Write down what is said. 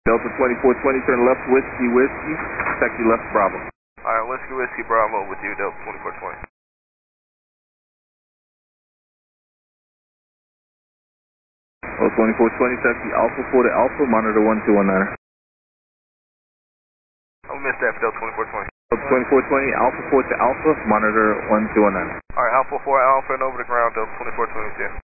Delta 2420, turn left, Whiskey, Whiskey, taxi left, Bravo. Alright, Whiskey, Whiskey, Bravo with you, Delta 2420. Delta 2420, taxi Alpha 4 to Alpha, monitor 1219. I missed that for Delta 2420. Delta 2420, Alpha 4 to Alpha, monitor 1219. Alright, Alpha 4 Alpha and over the ground, Delta 2422.